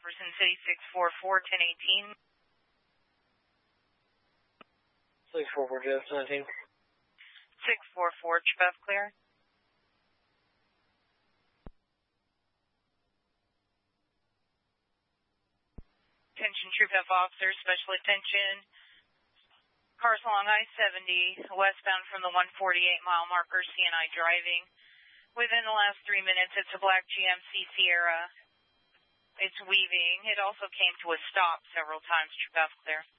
Jefferson City 644-1018. 644 Jefferson 19. 644 Chef clear. Attention Troop F officers, special attention. Cars along I-70, westbound from the 148-mile marker, CNI driving. Within the last 3 minutes, it's a black GMC Sierra. It's weaving. It also came to a stop several times. Troop F clear.